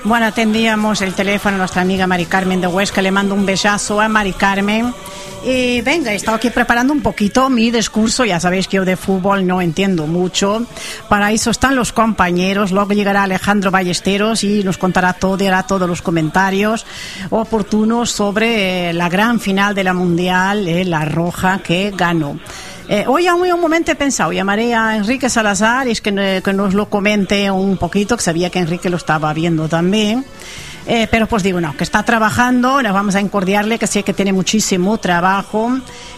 Bueno, atendíamos el teléfono a nuestra amiga Mari Carmen de Huesca. Le mando un besazo a Mari Carmen. Y venga, he estado aquí preparando un poquito mi discurso. Ya sabéis que yo de fútbol no entiendo mucho. Para eso están los compañeros. Luego llegará Alejandro Ballesteros y nos contará todo y hará todos los comentarios oportunos sobre la gran final de la Mundial, la Roja, que ganó. Hoy a un momento he pensado, llamaré a Enrique Salazar y es que nos lo comente un poquito, que sabía que Enrique lo estaba viendo también. Pero pues digo, no, que está trabajando, nos vamos a encordiarle, que sé que tiene muchísimo trabajo.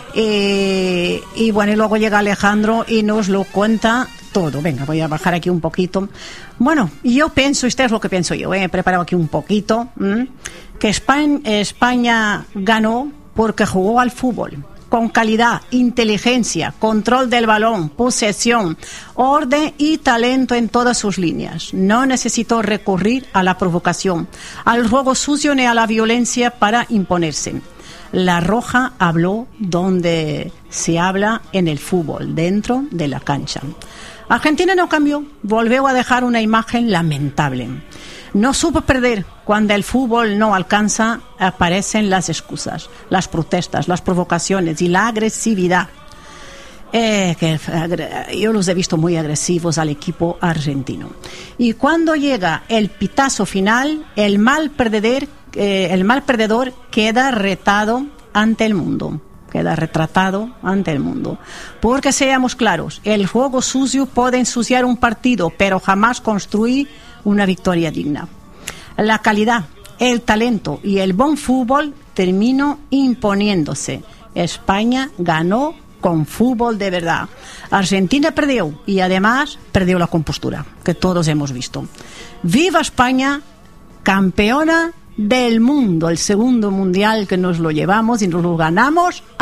Y bueno, y luego llega Alejandro y nos lo cuenta todo. Venga, voy a bajar aquí un poquito. Bueno, yo pienso, esto es lo que pienso yo, he preparado aquí un poquito, que España ganó porque jugó al fútbol. Con calidad, inteligencia, control del balón, posesión, orden y talento en todas sus líneas. No necesitó recurrir a la provocación, al juego sucio ni a la violencia para imponerse. La Roja habló donde se habla en el fútbol, dentro de la cancha. Argentina no cambió, volvió a dejar una imagen lamentable. No supo perder. Cuando el fútbol no alcanza, aparecen las excusas, las protestas, las provocaciones y la agresividad. Yo los he visto muy agresivos al equipo argentino. Y cuando llega el pitazo final, el mal perdedor queda retado ante el mundo. Queda retratado ante el mundo. Porque seamos claros, el juego sucio puede ensuciar un partido, pero jamás construir una victoria digna. La calidad, el talento y el buen fútbol terminó imponiéndose. España ganó con fútbol de verdad. Argentina perdió y además perdió la compostura, que todos hemos visto. ¡Viva España, campeona del mundo! El segundo mundial que nos lo llevamos y nos lo ganamos